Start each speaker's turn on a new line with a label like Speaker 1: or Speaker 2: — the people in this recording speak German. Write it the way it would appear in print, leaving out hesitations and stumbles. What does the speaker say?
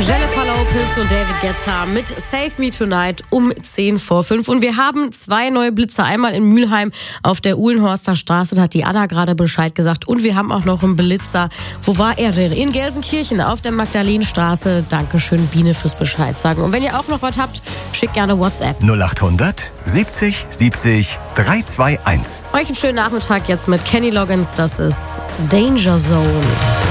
Speaker 1: Jennifer Lopez und David Guetta mit Save Me Tonight um 10 vor 5. Und wir haben 2 neue Blitzer. Einmal in Mülheim auf der Uhlenhorster Straße, da hat die Anna gerade Bescheid gesagt. Und wir haben auch noch einen Blitzer. Wo war er denn? In Gelsenkirchen auf der Magdalenenstraße. Dankeschön, Biene, fürs Bescheid sagen. Und wenn ihr auch noch was habt, schickt gerne WhatsApp.
Speaker 2: 0800 70 70 321.
Speaker 1: Euch einen schönen Nachmittag jetzt mit Kenny Loggins. Das ist Danger Zone.